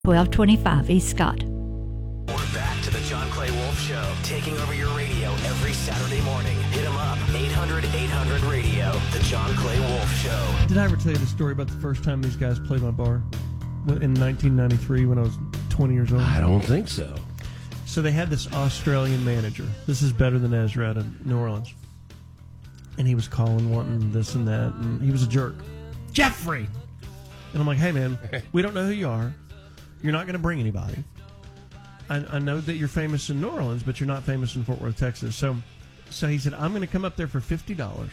1225 East Scott. We're back to the John Clay Wolf Show, taking over your radio every Saturday morning. Hit them up, 800-800-RADIO, the John Clay Wolf Show. Did I ever tell you the story about the first time these guys played my bar? In 1993 when I was 20 years old? I don't think so. So they had this Australian manager. This is Better Than Ezra out of New Orleans. And he was calling, wanting this and that, and he was a jerk. Jeffrey! And I'm like, hey, man, we don't know who you are. You're not going to bring anybody. I know that you're famous in New Orleans, but you're not famous in Fort Worth, Texas. So he said, I'm going to come up there for $50,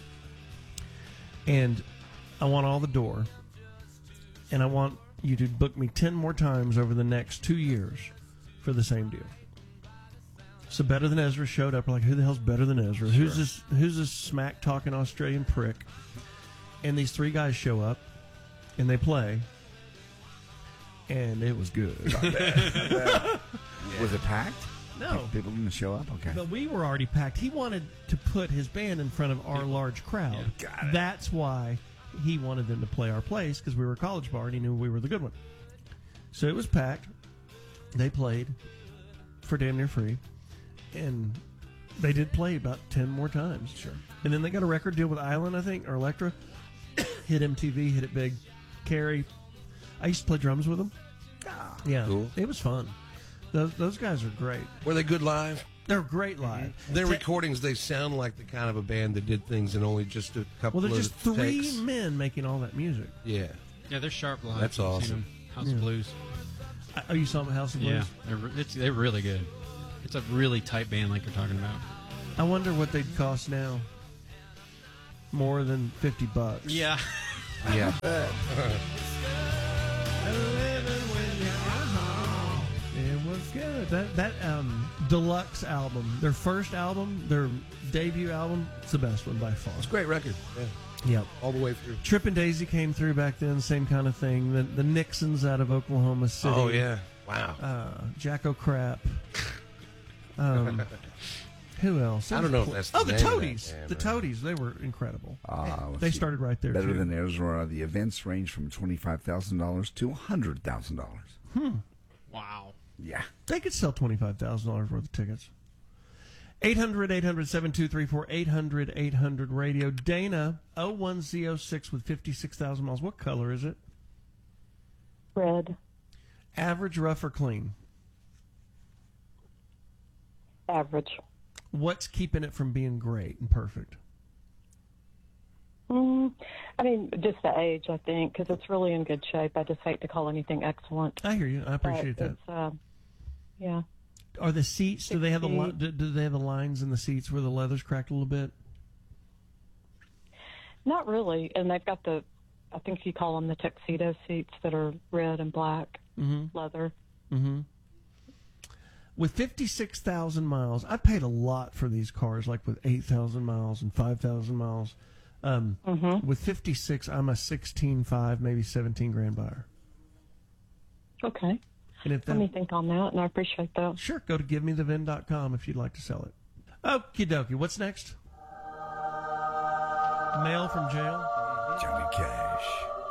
and I want all the door, and I want you to book me 10 more times over the next 2 years for the same deal. So Better Than Ezra showed up. We're like, who the hell's Better Than Ezra? Sure. Who's this smack-talking Australian prick? And these three guys show up, and they play, and it was good. Was it packed? No. People didn't show up? Okay. But we were already packed. He wanted to put his band in front of our large crowd. Yeah. Got it. That's why he wanted them to play our place, because we were a college bar, and he knew we were the good one. So it was packed. They played for damn near free. And they did play about 10 more times. Sure. And then they got a record deal with Island, I think, or Elektra. Hit MTV, hit it big. Carrie. I used to play drums with them. Yeah. Cool. It was fun. Those guys are great. Were they good live? They're great live. Their recordings, they sound like the kind of a band that did things in only just a couple Well, of there's just three takes. men making all that music. Yeah. Yeah, they're sharp live. That's I've seen awesome. them. House of Blues. Oh, you saw them at House of Blues? Yeah, they're really good. It's a really tight band like you're talking about. I wonder what they'd cost now. More than $50. Yeah. Yeah. It was good. That deluxe album, their first album, their debut album, it's the best one by far. It's a great record. Yeah. Yep. All the way through. Trip and Daisy came through back then, same kind of thing. The Nixons out of Oklahoma City. Oh, yeah. Wow. Jack O'Crap. Who else? I don't know if that's the the name of Toadies. that band, The right? Toadies. They were incredible. Let's They see. started right there, Better too. Than Ezra. The events range from $25,000 to $100,000. Wow. Yeah. They could sell $25,000 worth of tickets. 800-800-7234, 800-800-RADIO. Dana, 01006 with 56,000 miles. What color is it? Red. Average, rough, or clean? Average. What's keeping it from being great and perfect? I mean, just the age, I think, because it's really in good shape. I just hate to call anything excellent. I hear you. I appreciate that. It's, yeah. Are the seats? Do they have do they have the lines in the seats where the leather's cracked a little bit? Not really. And they've got I think you call them the tuxedo seats that are red and black leather. Mm-hmm. With 56,000 miles, I paid a lot for these cars, like with 8,000 miles and 5,000 miles. With 56, I'm a 16.5, maybe 17 grand buyer. Okay. And if Let me think on that, and I appreciate that. Sure, go to givemethevin.com if you'd like to sell it. Okie dokie. What's next? Mail from jail? Johnny Cash.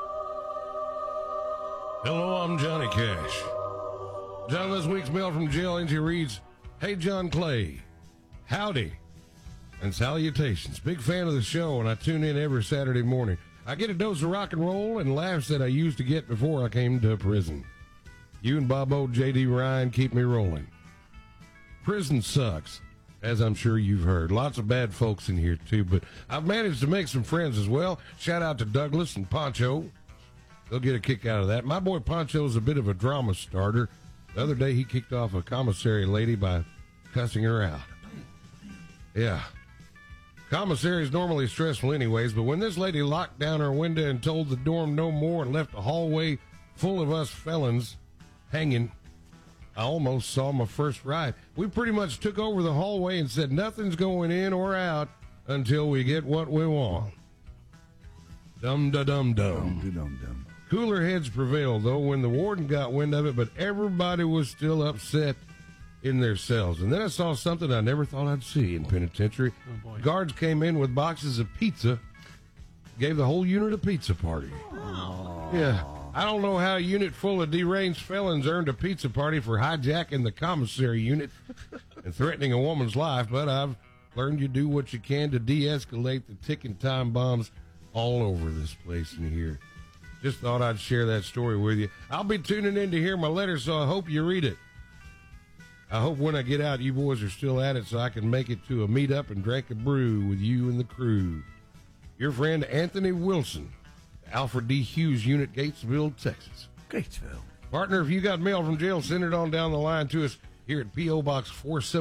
Hello, I'm Johnny Cash. John, this week's mail from jail entry reads, Hey, John Clay. Howdy and salutations. Big fan of the show, and I tune in every Saturday morning. I get a dose of rock and roll and laughs that I used to get before I came to prison. You and Bobo, J.D. Ryan keep me rolling. Prison sucks, as I'm sure you've heard. Lots of bad folks in here, too, but I've managed to make some friends as well. Shout out to Douglas and Poncho. They'll get a kick out of that. My boy Poncho's a bit of a drama starter. The other day, he kicked off a commissary lady by cussing her out. Yeah. Commissary is normally stressful anyways, but when this lady locked down her window and told the dorm no more and left a hallway full of us felons hanging, I almost saw my first ride. We pretty much took over the hallway and said nothing's going in or out until we get what we want. Dum-da-dum-dum. Dum-da-dum-dum. Cooler heads prevailed, though, when the warden got wind of it, but everybody was still upset in their cells. And then I saw something I never thought I'd see in penitentiary. Oh, boy. Guards came in with boxes of pizza, gave the whole unit a pizza party. Oh. Yeah. I don't know how a unit full of deranged felons earned a pizza party for hijacking the commissary unit and threatening a woman's life, but I've learned you do what you can to de-escalate the ticking time bombs all over this place in here. Just thought I'd share that story with you. I'll be tuning in to hear my letter, so I hope you read it. I hope when I get out, you boys are still at it so I can make it to a meet-up and drink a brew with you and the crew. Your friend Anthony Wilson, Alfred D. Hughes Unit, Gatesville, Texas. Gatesville. Partner, if you got mail from jail, send it on down the line to us here at P.O. Box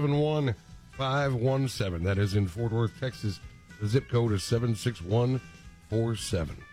471517. That is in Fort Worth, Texas. The zip code is 76147.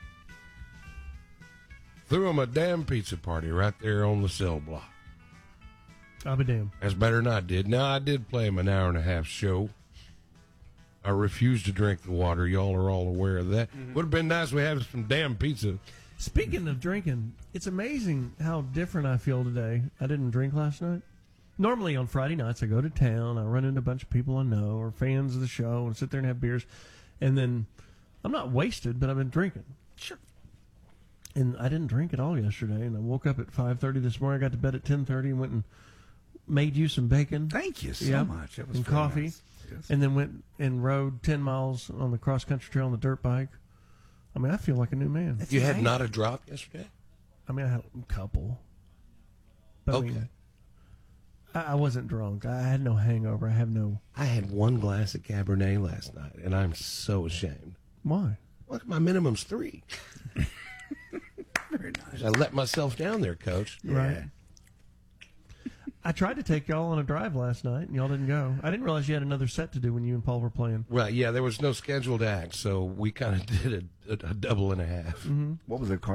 Threw him a damn pizza party right there on the cell block. I'll be damned. That's better than I did. Now, I did play him an hour-and-a-half show. I refused to drink the water. Y'all are all aware of that. Would have been nice if we had some damn pizza. Speaking of drinking, it's amazing how different I feel today. I didn't drink last night. Normally on Friday nights, I go to town, I run into a bunch of people I know or fans of the show and sit there and have beers. And then I'm not wasted, but I've been drinking. Sure. And I didn't drink at all yesterday. And I woke up at 5:30 this morning. I got to bed at 10:30 and went and made you some bacon. Thank you so Yep. much. That was And very coffee. nice. Yes. And then went and rode 10 miles on the cross-country trail on the dirt bike. I mean, I feel like a new man. You had not a drop yesterday? I mean, I had a couple. But Okay. I mean, I wasn't drunk. I had no hangover. I have no... I had one glass of Cabernet last night, and I'm so ashamed. Why? Look, my minimum's 3. Very nice. I let myself down there, Coach. Right. I tried to take y'all on a drive last night, and y'all didn't go. I didn't realize you had another set to do when you and Paul were playing. Right, yeah, there was no scheduled act, so we kind of did a double and a half. What was it called?